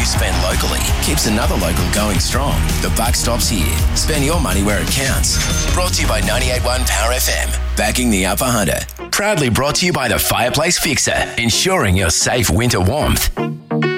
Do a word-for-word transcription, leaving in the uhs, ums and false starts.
you spend locally keeps another local going strong. The buck stops here. Spend your money where it counts. Brought to you by ninety-eight point one Power F M. Backing the Upper Hunter. Proudly brought to you by the Fireplace Fixer, ensuring your safe winter warmth.